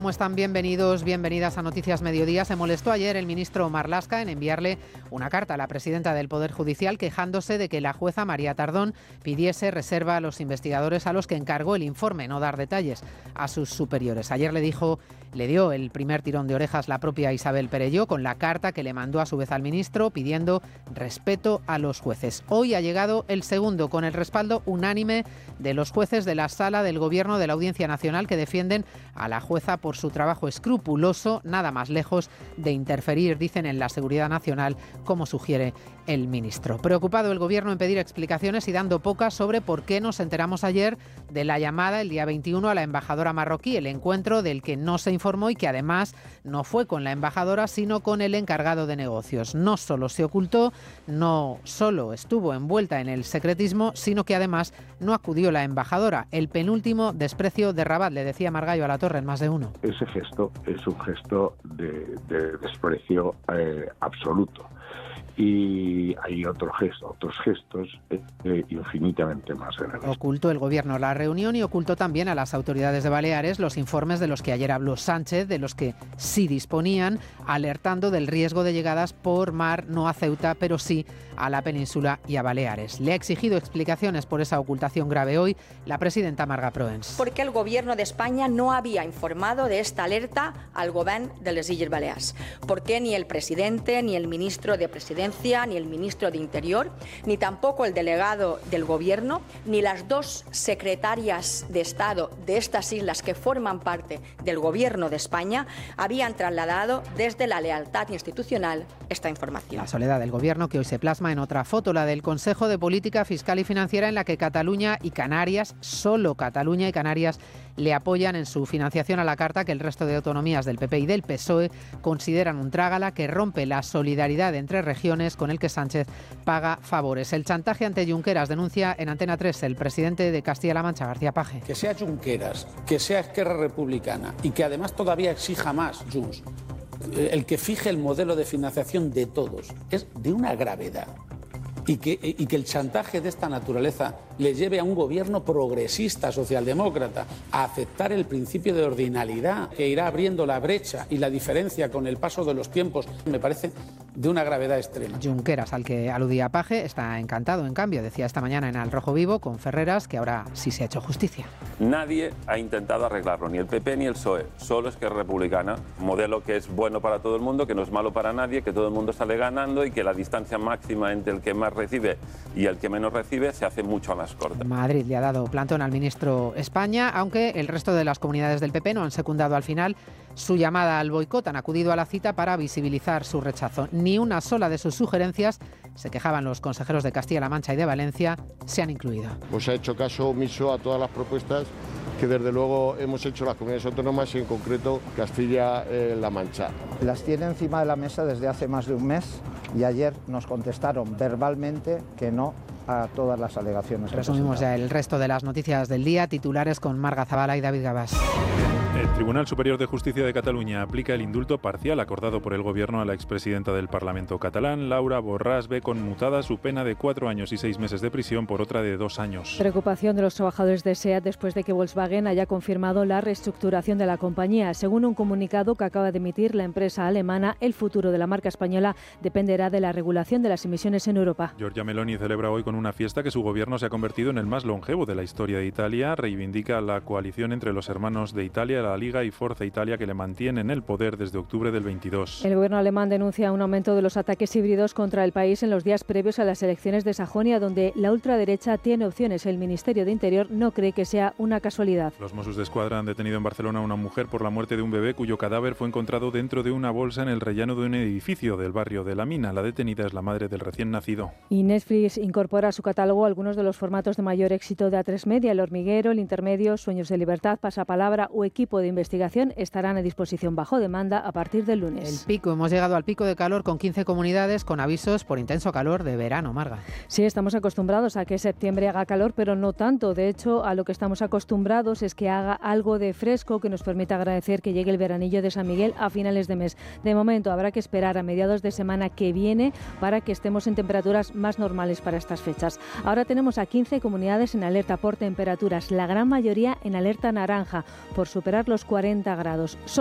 ¿Cómo están? Bienvenidas a Noticias Mediodía. Se molestó ayer el ministro Marlaska en enviarle una carta a la presidenta del Poder Judicial quejándose de que la jueza María Tardón pidiese reserva a los investigadores a los que encargó el informe, no dar detalles a sus superiores. Ayer le dio el primer tirón de orejas la propia Isabel Perelló con la carta que le mandó a su vez al ministro pidiendo respeto a los jueces. Hoy ha llegado el segundo con el respaldo unánime de los jueces de la Sala del Gobierno de la Audiencia Nacional que defienden a la jueza por su trabajo escrupuloso, nada más lejos de interferir, dicen, en la seguridad nacional, como sugiere el ministro. Preocupado el Gobierno en pedir explicaciones y dando pocas sobre por qué nos enteramos ayer de la llamada el día 21 a la embajadora marroquí, el encuentro del que no se informó y que además no fue con la embajadora, sino con el encargado de negocios. No solo se ocultó, no solo estuvo envuelta en el secretismo, sino que además no acudió la embajadora. El penúltimo desprecio de Rabat, le decía Margallo a la Torre en Más de Uno. Ese gesto es un gesto de desprecio absoluto. Y hay otros gestos infinitamente más graves. Ocultó el Gobierno la reunión y ocultó también a las autoridades de Baleares los informes de los que ayer habló Sánchez, de los que sí disponían, alertando del riesgo de llegadas por mar, no a Ceuta, pero sí a la península y a Baleares. Le ha exigido explicaciones por esa ocultación grave hoy la presidenta Marga Proens. Porque el Gobierno de España no había informado de esta alerta al Govern de les Illes Balears. Porque ni el presidente, ni el ministro de Presidencia, ni el ministro de Interior, ni tampoco el delegado del Gobierno, ni las dos secretarias de Estado de estas islas que forman parte del Gobierno de España habían trasladado desde la lealtad institucional esta información. La soledad del Gobierno que hoy se plasma en otra foto, la del Consejo de Política Fiscal y Financiera, en la que Cataluña y Canarias, solo Cataluña y Canarias, le apoyan en su financiación a la carta que el resto de autonomías del PP y del PSOE consideran un trágala que rompe la solidaridad entre regiones con el que Sánchez paga favores. El chantaje ante Junqueras, denuncia en Antena 3 el presidente de Castilla-La Mancha, García Page. Que sea Junqueras, que sea Esquerra Republicana y que además todavía exija más Junts, el que fije el modelo de financiación de todos, es de una gravedad. Y que el chantaje de esta naturaleza le lleve a un gobierno progresista, socialdemócrata, a aceptar el principio de ordinalidad que irá abriendo la brecha y la diferencia con el paso de los tiempos, me parece de una gravedad extrema. Junqueras, al que aludía Page, está encantado, en cambio, decía esta mañana en Al Rojo Vivo con Ferreras, que ahora sí se ha hecho justicia. Nadie ha intentado arreglarlo, ni el PP ni el PSOE, solo Esquerra Republicana, modelo que es bueno para todo el mundo, que no es malo para nadie, que todo el mundo sale ganando y que la distancia máxima entre el que más recibe y el que menos recibe se hace mucho más corta. Madrid le ha dado plantón al ministro España, aunque el resto de las comunidades del PP no han secundado al final su llamada al boicot, han acudido a la cita para visibilizar su rechazo. Ni una sola de sus sugerencias, se quejaban los consejeros de Castilla-La Mancha y de Valencia, se han incluido. Pues ha hecho caso omiso a todas las propuestas que desde luego hemos hecho las comunidades autónomas y en concreto Castilla-La Mancha. Las tiene encima de la mesa desde hace más de un mes y ayer nos contestaron verbalmente que no a todas las alegaciones. Resumimos ya el resto de las noticias del día, titulares con Marga Zabala y David Gabás. El Tribunal Superior de Justicia de Cataluña aplica el indulto parcial acordado por el Gobierno a la expresidenta del Parlamento catalán. Laura Borràs ve conmutada su pena de 4 años y 6 meses de prisión por otra de 2 años. Preocupación de los trabajadores de SEAT después de que Volkswagen haya confirmado la reestructuración de la compañía. Según un comunicado que acaba de emitir la empresa alemana, el futuro de la marca española dependerá de la regulación de las emisiones en Europa. Giorgia Meloni celebra hoy con una fiesta que su gobierno se ha convertido en el más longevo de la historia de Italia. Reivindica la coalición entre los hermanos de Italia, la Liga y Forza Italia, que le mantiene en el poder desde octubre del 22. El gobierno alemán denuncia un aumento de los ataques híbridos contra el país en los días previos a las elecciones de Sajonia, donde la ultraderecha tiene opciones. El Ministerio de Interior no cree que sea una casualidad. Los Mossos d'Esquadra han detenido en Barcelona a una mujer por la muerte de un bebé cuyo cadáver fue encontrado dentro de una bolsa en el rellano de un edificio del barrio de La Mina. La detenida es la madre del recién nacido. Y Netflix incorpora a su catálogo algunos de los formatos de mayor éxito de A3 Media. El Hormiguero, El Intermedio, Sueños de Libertad, Pasapalabra o Equipo de Investigación estarán a disposición bajo demanda a partir del lunes. El pico, hemos llegado al pico de calor con 15 comunidades con avisos por intenso calor de verano, Marga. Sí, estamos acostumbrados a que septiembre haga calor, pero no tanto. De hecho, a lo que estamos acostumbrados es que haga algo de fresco que nos permita agradecer que llegue el veranillo de San Miguel a finales de mes. De momento habrá que esperar a mediados de semana que viene para que estemos en temperaturas más normales para estas fechas. Ahora tenemos a 15 comunidades en alerta por temperaturas, la gran mayoría en alerta naranja, por superar superar los 40 grados.